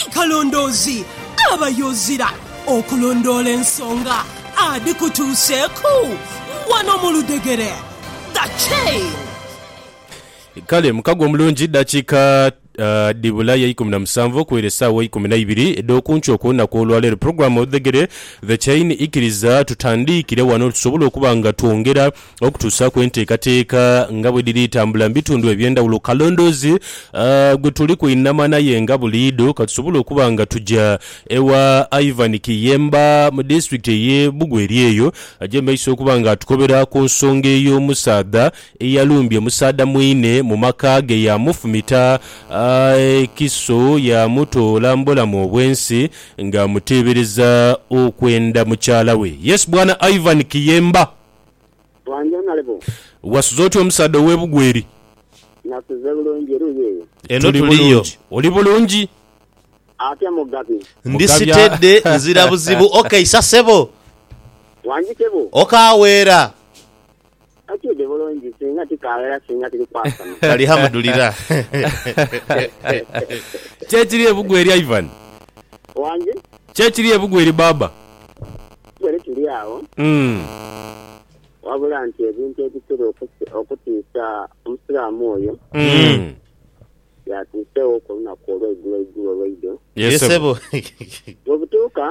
kalondozi abayozira okulondola ensonga adi kutuuseeku wano mu Ludegere The Chain. Kale mukago omulungi dakiika dibula ya 17 kwere sawa 12 edokuncho okona ko olwalero program Ludegere The Chain ikiriza tutandikire wano tusobola okubanga tuongera okutuusa kwenteekateeka nga bwe diri tambula bitundu ebyendawulo kalondozi gwe tuli kuinama naye nga buliido katusobola okubanga tujja ewa Ivan Kiyemba mu district ye Bugweri eyo aje maiso okubanga atukobera ku nsonga ey'omusaada eyalumbye musaada mwine mu makage ya mufumita kiso ya mutola mbolamu obwensi nga mutebereza okwenda mukyala we. Yes bwana Ivan Kiyemba. Wanje nalebo. Wasuzoti omusaada we Bugweri. Nakuze bulungi ruye. Eno tuliyo. Oli bulungi? Atya mugabi. Ndisitedde nzira buzibu. Okay sasebo. Wanje tebo. Okawera. Ati de bulungi singa tikawera singa tilikwasa. Alihamdulillah. Chechiri Bugweri Ivan. Wanje? Chechiri Bugweri baba. Wale tuli awo. Wabula nti ebintu ebitero okutiisa omusiraamu oyo. Yatuuseewo ku lunaku olw'eggulu. Yesebo. Obutuuka.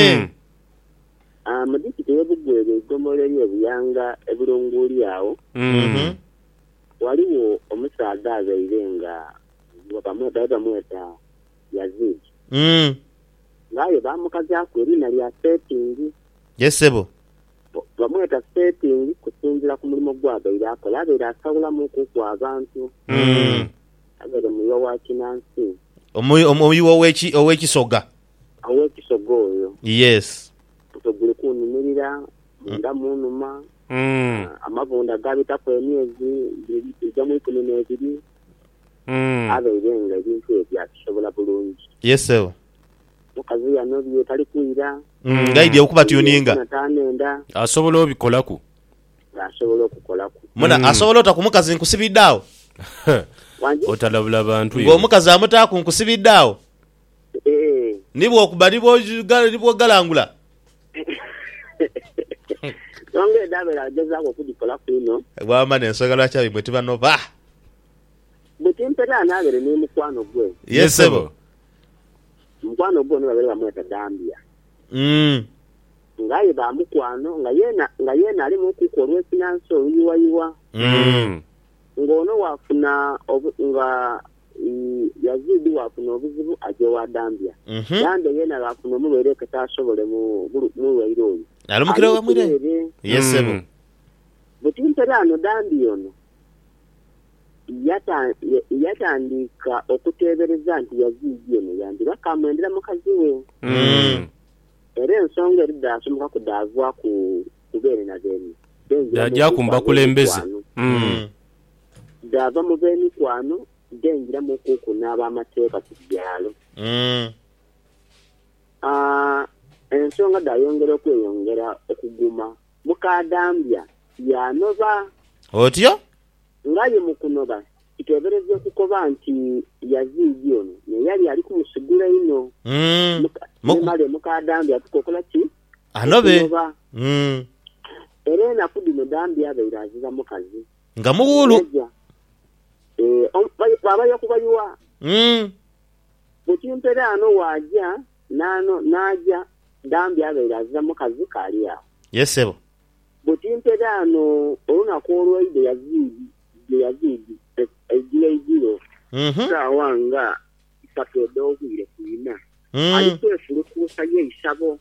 Mu disitulikiti y'e Bugweri eggomolo ly'ebuyanga ebulunguuli awo. Waliwo omusaadha abeire nga bamweta Yazid. Ngaye bamukazaako erinnya lya Setting. Yesebo. Bamweta Setting kusinziira ku mulimu gw'abeire akola. Abeire asawulamuku ku abantu. Abeire muyiwa wa Kinansi. Omuyiwa ow'ekisoga. Ow'ekisoga oyo. Yes. Okugulu kunnumirira, munda munuma. Amavunda gabitako emyezi egimu 12. Abeire nga ebintu ebyo akisobola bulungi. Yesebo. Mukazi yano bye tali kuira. Ngaidi okuba tuyoninga. Natanenda. Asobola obikolaku. Asobola okukolaku. Muna asobola otakumukasi nkusibiddawo. Otalabula abantu. Ng'omukazi amutaku nkusibiddawo. Nibwo okuba nibwo galangula. Nonge dabera gezaako kudikola kuno. Bwama n'ensonga lwaki abimwe tibanova. Butimpera nabere ne mukwano gwe. Yesebo. Mukwano gwe nabere bamweta Dambia. Ngaye ba mukwano nga yena ali mu kukolwa finance oyiwa. Ngono wafuna nga Yazidi wafuna obuzibu aje wa Dambia. Yande yena wafuna mulwere katasobole mu lwairo. Alumukira wa mwire. Yesebo. Butimpera no Dambia ono. Yatandika okutebereza nti Yazidi ono yandira kamwendera mukazi we. Era ensonga erida asomoka kudavwa ku kubere na deni. Yajja kumba kulembeze. Dava mu beni kwano dengira mu kuku n'aba amateeka ku byalo. Ensonga dayongera okweyongera okuguma. Mukadambya yanova. Otyo? Ngaye mukunoba kitebereze okukoba nti Yazidi ono yali ali kumusigula ino. Male mukadambya tukokola ki? Anobe. Era na kudino Dambya abeera aziza mukazi. Nga muwulu. Baba yakubayiwa. Butimpera ano waja naja Dambya abeera aziza mukazi kali awo. Yesebo. Butimpera ano olunaku olw'Eid Yazidi ejiro. Wanga isapede ogwire kuina. Alikwefulukuusa y'eisabo.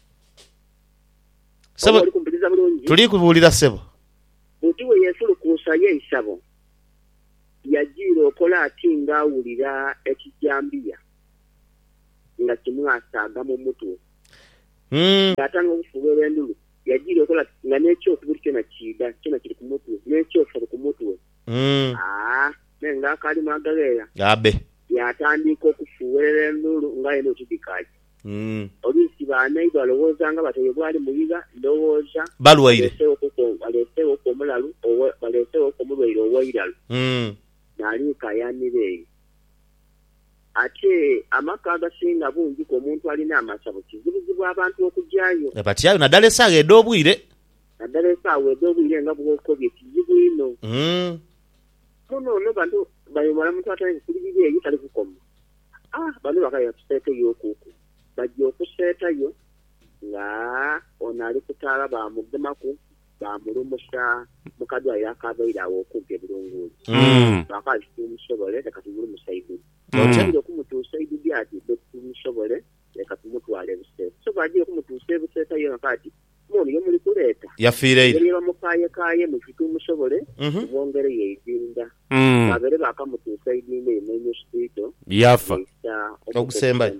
Sebo. Tuli kubuulira sebo. Butiwe yefulukuusa y'eisabo. Yajiro okola ati ng'awulira ekijambiya. Nga kimwasaaga mu mutwe. Atanga okufuula endulu. Yajiro okola nga n'ekyokubiri kyona kiri ku mutwe. N'ekyofu ku mutwe. Nenga akalimu agaleera. Abe. Yatandika okufuula endulu nga yena okidikaji. Oluusi baanayi balowooza nga batoye bwali muyiga ndowooza. Balwaire. Baleesewo omulalu baleesewo omulwaire ow'eiralu. Naliika yanire. ate amaka agasinga bungi ku omuntu alina amasabo kizibuzibu abantu okujjayo batyayo naddala essaawa edda obwire naddala essaawa edda obwire nga bwokobye kizibu ino muno bantu bayomala muntu atali kulibiri eyo tali kukoma bano bakaya kuseetayo okuuku bajja okuseetayo nga ono ali kutaala bamugemaku bamulumusa mukadwaliro akabaire awo okumpi ebirunguuli bakali tumusobole leka tumulumusa idudu otandire okumutuusa idudu ati tumusobole leka tumutwala ebiseeta so bagiye okumutuusa ebiseeta yo nakati mono yo muli kuleeta yafiireyo yeba mukayekaye mufitumusobole bongere yeidinda babere bakamutuusa idinda emenyo sitiito yafa okusembayo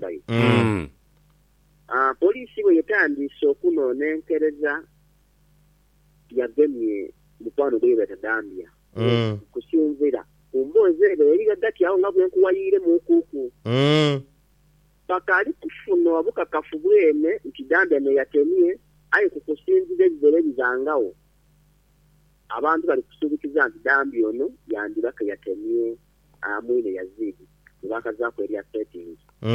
poliisi bwe yetandise okunonenkereza yagemye mukwano gwe batadambya kusinzira kumboze eri gadati awo nga bwenkuwayire mukuku bakali kufuna obukakafu bwene nti dambya ne yatemye aye kukusinzira ebibere bizangawo abantu bali kusuubikiza nti dambya ono yandibaka yatemye mwine yazidi nebakazaako erya settings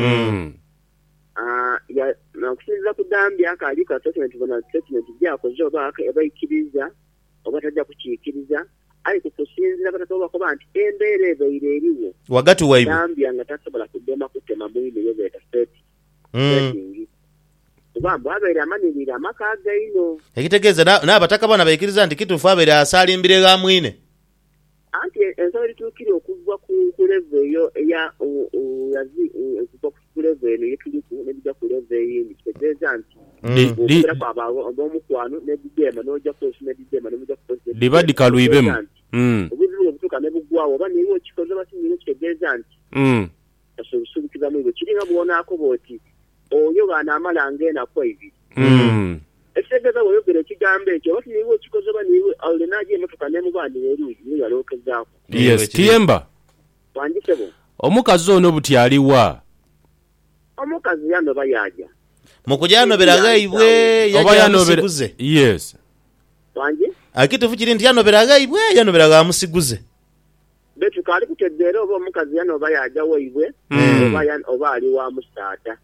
nakusinziza ku dambya akali ka statement gyakoze oba ebayikiriza oba tajja kukiikiriza aye kukusinzira batatobakoba nti embeera ebeire eriwo wagati waibwe dambya nga tasobola kudema kutema mwine yo beeta setting kuba mbu abeire amanirire amaka againo ekitegeeza n'abataka bana bayikiriza nti kituufu abeire asaalimbire ga mwine anti ensonga erituukire okuva ku levo eyo eya okuva ku levo eno yetuliku nebijja ku levo eyindi kitegeeza nti okubera ab'omukwano nebidema n'ojja kuposi nebidema nemujja kuposi libadika lwibemu obuzibu obutuuka ne bugwawo oba niwe okikoze oba sinyiwe kitegeeza nti asobisuubikiza mwibwe kiringa bwonaako bwoti oyo baanaamala ng'enako ibiri ekitegeeza bw'oyogera ekigambo ekyo oba niwe okikoze oba niwe olenaagi emotoka nemubandira eruuyi niwe yalookezaako yes tiyemba wanjisebo omukazi ono buti aliwa omukazi yanoba yaja mu kujanobera gaibwe yaja musiguze yes wanje akituufu kiri nti yanobera gaibwe yanobera ga musiguze betu kali kutegeera oba omukazi yanoba yaja waibwe oba ali wa musaata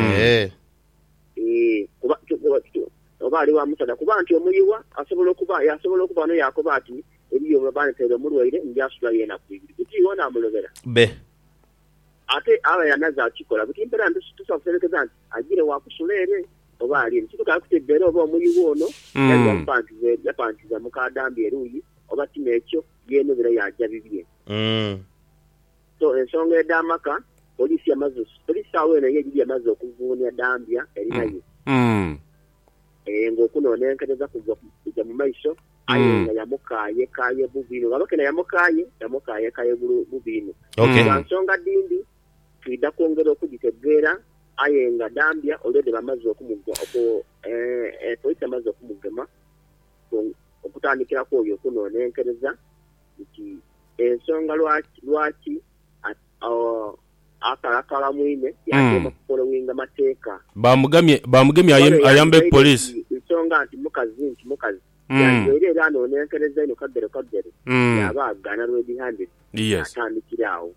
oba ali wa musaata kuba nti omuyiwa asobola okuba no yakoba ati eriyo babanetere omulwaire njasula yena kwibiri kuti wona amulobera be ate abaira anaza akikola buti mpera tusobola kuterekeza nti agire wakusula ere oba ali kituuka kutegeera oba omuyiwa ono yapantiza mukadambya eruuyi oba kino ekyo yenobera yaja bibye so ensonga ed'amaka poliisi awo eno yegiri yamaze okuvuunya dambya erinayo ng'okunonenkereza kujja mu maiso aye nga yamukaaye bubino ngabakena yamukaaye bubino lwa nsonga dindi twidda kwongera okugitegeera aye nga dambya olwedde bamaze poliisi amaze okumugema okutandikirako oyo okunonenkereza nti ensonga lwaki akalakala mwine yagenda kufolowinga mateeka bamugemye ayambe poliisi ensonga nti mukazi yanjoire era anonenkereza ino kaggere yaba agana lw'ebihanded atandikira awo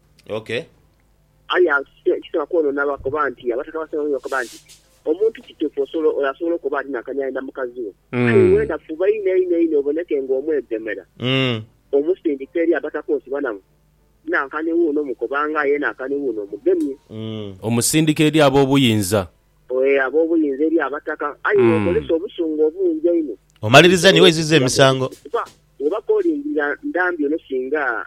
aye kisobola kwonona bakoba nti abataka basobola bakoba nti omuntu kituufu asobola okuba ati nakanyayenda mukazi we wenda fuba ine oboneke ng'omwegemera omusindika eri abataka osibanamu nankani wuuno mukobanga ye nankani wuuno omugemye omusindika eri ab'obuyinza ab'obuyinza eri abataka aye okolesa obusungu obungi ino omaliriza niwe eziza emisango oba kolindira ndambyo no singa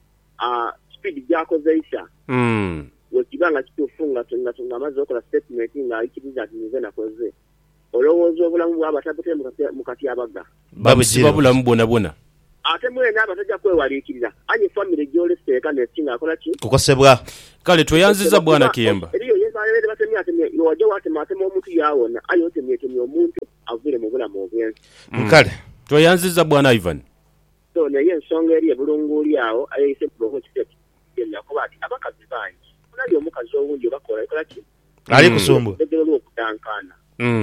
speed gyakozeisa wekiba nga kituufu nga amaze okola statement nga ayikiriza ati nize nakoze olowooza obulamu bw'abatabute mukatyabaga babusiba bulamu bwona ate mwene abatajja kwewaliikirira anye famire gy'olesiteeka nesinga akola ki kukosebwa kale tweyanziza bwana Kiyemba eriyo yesalebere batemye wajja watema omuntu yawona aye otemyetemye omuntu avire mu bulamu obwensi kale tweyanziza bwana Ivan so naye ensonga eri ebulunguuli awo ayeyise bulongo kiteki yakoba ati abakazi bangi nali omukazi owundi obakola ekola ki ali kusumbu tegero lw'okutankana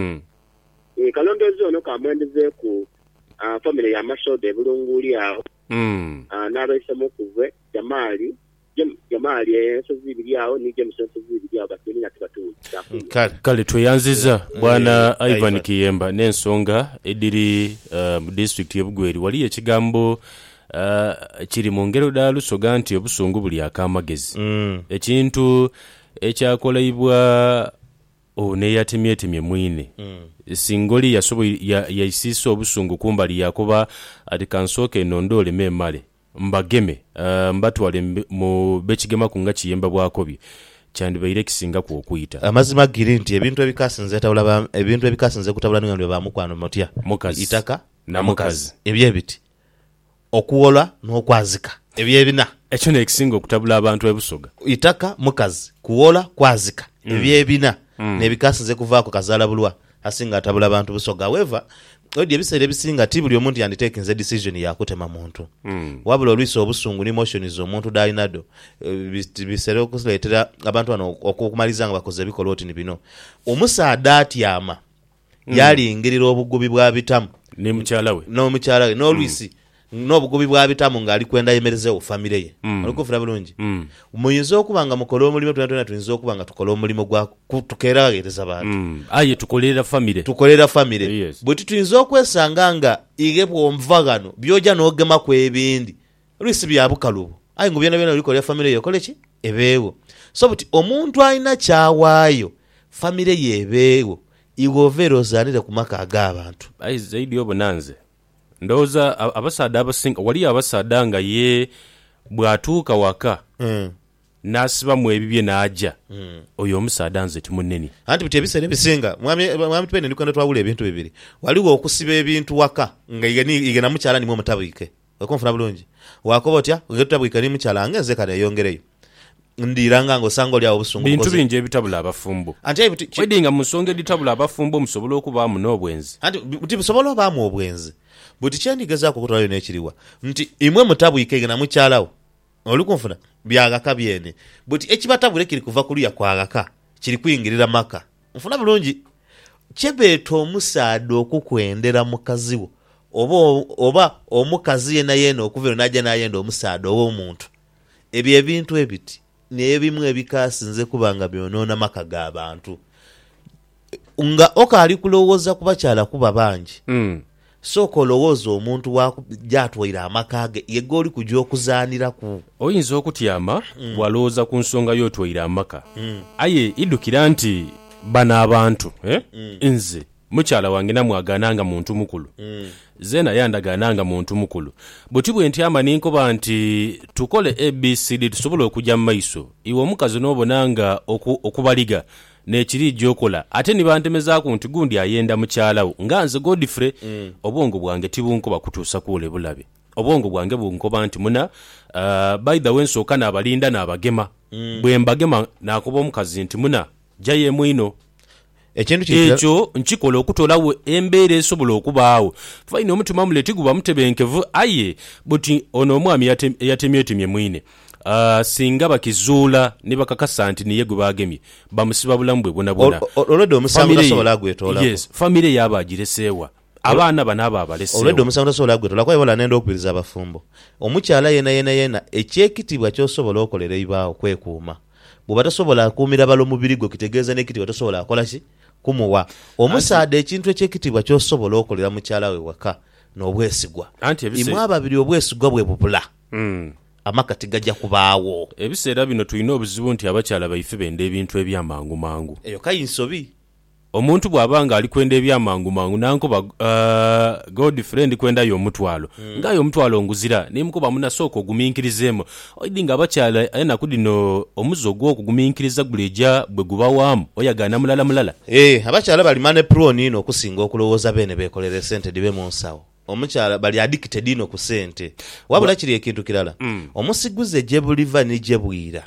kalondoozi ono kamwendezeeku famire y'amasooda ebulunguuli awo n'abaisemu okuve Jamaali Jamali ensozi ibiri awo nije musozi ibiri awo batini natubatu kale tweyanziza bwana Ivan Kiyemba n'ensonga ediri mu district y'Ebugweri wali ekigambo kiri mu ngero da Lusoga nti obusungu buli akamagezi ekintu ekyakoleibwa neyatemyetemye mwine singoli yaisisa obusungu kumbali yakuba ati kansooke enondole memale mbageme mbatwale mu bekigema kunga Kiyemba bwakobi kyandibaire kisinga ku okuyita amazima giri nti ebintu ebikasinze kutabula ngendo bamukwano motya mukazi itaka na mukazi ebyebiti okuwola n'okwazika ebyebina ekyo nekisinga okutabula abantu ebusoga itaka mukazi kuwola kwazika ebyebina nebikasinze kuvaako kazaala bulwa asinga atabula abantu busoga weva odi ebiseera ebisinga ti buli omuntu yanditekinze decision yakutema muntu wabula olwisa obusungu ni motions omuntu dalinado biseera okuleetera abantu bano okukumaliza nga bakoze ebikolwa oti ni bino omusaada atyama yalingirira obugubi bwa bitamu ne mukyala we n'olwisi n'obugubi bwa bitamu ng'ali kwenda yemerezeewo famire ye olikufuna bulungi muyinza okuba nga mukola omulimu tunatona tuyinza okuba nga tukola omulimu gwa tukeeragereza bantu aye tukolera famire yes. Bwe tuyinza okwesanga nga ige bwomvagano byoja n'ogema ku ebindi olwisi bya bukalubu aye ngo byona byona olikolera famire ye okole ki ebeewo so buti omuntu alina kyawaayo famire ye ebeewo iwe oveera ozaanire ku maka ag'abantu aye zaidi obonanze ndowooza abasaadde abasinga wali abasaadde nga ye bw'atuuka waka n'asiba mu ebibye n'ajja oyo omusaadde nze timuneni anti buti ebiseera ebisinga mwami tupende ndikwenda twawula ebintu bibiri waliwo okusiba ebintu waka nga ige na mukyala nimwe omutabwike okonfuna bulungi wakoba otya ogetutabwike ni mukyala ngenze kale eyongereyo ndiranga ngo sango lya obusungu bintu bingi ebitabula abafumbo anti wedinga mu nsonga editabula abafumbo musobola okubaamu n'obwenzi anti buti musobola obaamu obwenzi buti kyendigezaako okutwalayo n'ekiriwa nti imwe mutabwike ige na mukyalawo olikunfuna byagaka byene buti ekibatabule kiri kuva kuluya kwagaka kiri kuyingirira maka nfuna bulungi kyebeeta omusaadde okukwendera mukazi wo oba omukazi yena okuveera n'ajja n'ayenda omusaadde ow'omuntu ebyo ebintu ebiti n'ebimu ebikasinze kubanga byonoona maka g'abantu nga okaali kulowooza ku bakyala kuba bangi sooka olowooza omuntu gyatwaire amaka ge yega oli kujja okuzaaniraku oyinza okutyama walowooza ku nsonga y'otwaire amaka aye iddukira nti bano abantu nze mukyala wange namwagananga muntu mukulu zena yandagananga muntu mukulu buti bwe ntyama ninkoba nti tukole ABCD tusobola okujja mu maiso iwe omukazi n'obonanga okubaliga n'ekiri gy'okola ate nibantemezaako nti gundi ayenda mukyalawo nga nze Godfrey obwongo bwange tibunkoba kutuusa kuwole bulabe obwongo bwange bunkoba nti muna by the way nsooka n'abalinda n'abagema bwe mbagema n'akuba omukazi nti muna jjayo eno ekyo nkikola okutolawo embeera esobola okubaawo faina omutima muleti guba mutebenkevu aye buti ono omwami yatemyetemye mwine singa bakizuula ne bakakasa nti niye gwe bagemye bamusiba bulamu bwe bwonabwona olwedde omusango tasobola agwetoola yes famire yaaba agireseewa abaana banaaba abaleseewa olwedde omusango tasobola agwetoola kwa ebola nenda okubiriza abafumbo omukyala yena ekyekitibwa kyosobola okolera ibaawo kwekuuma bw'oba tasobola akuumira balo mubiri gwe kitegeeza n'ekitibwa tasobola akola ki kumuwa omusaadde ekintu ekyekitibwa kyosobola okolera mukyala we waka n'obwesigwa imwe ababiri obwesigwa bwe bubula amaka tigajja kubaawo ebiseera bino tulina obuzibu nti abakyala baife benda ebintu ebyamangu mangu eyo kayinsobi omuntu bw'abanga ali kwenda ebyamangu mangu nankoba Godfrey kwendayo omutwalo ngayo omutwalo nguzira nemukoba munasooka oguminkirizeemu oyidi nga abakyala enaku dino omuzo gw'okuguminkiriza guleja bwe gubawaamu oyagana mulala abakyala bali mane pro nino okusinga okulowooza bene beekolere sente dibe mu nsawo omukyala bali addicted ino ku sente wabula kiri ekintu kirala omusiguze gye buliva ne gye bwira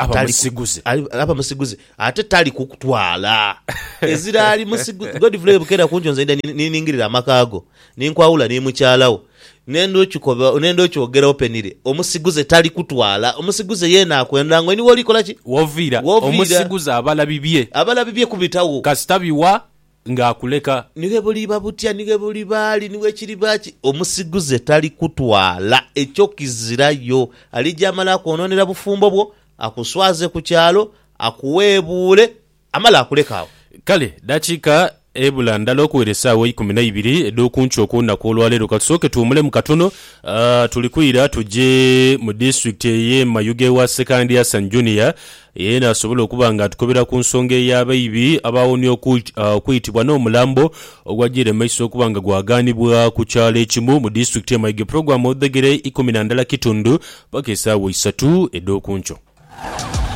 aba musiguze ate tali kukutwala ezira ali musiguze Godfrey bukera kunjonza inda niningirira amakaago ninkwawula ni mukyalawo nendo kyogera openire omusiguze tali kutwala omusiguze yena akwenda ngo ni woli kola ki wovira omusiguze abala bibye kubitawo kasitabiwa ng'akuleka niwe buliba butya niwe bulibaali niwe kiribaki omusiguze tali kutwala ekyo kizirayo alijamala akwononera bufumbo bwo akuswaze ku kyalo akuweebuule amala akulekaawo kale dakiika ebula ndala okuwera essaawa 12 ed'okunkya okunaku olwaleero katusooke tuwumulemu katono tulikwira tujje mu disitulikiti ey'e Mayuge ewa Second St Junior yeena asobola okuba nga atukobera ku nsonga ey'abayibi abawonye okuyitibwa n'omulambo ogwajjira emaiso okuba nga gwagaanibwa ku kyalo ekimu mu disitulikiti y'e Mayuge. Puroguramu odegere 12 kitundu paka essaawa 3 ed'okunkyo.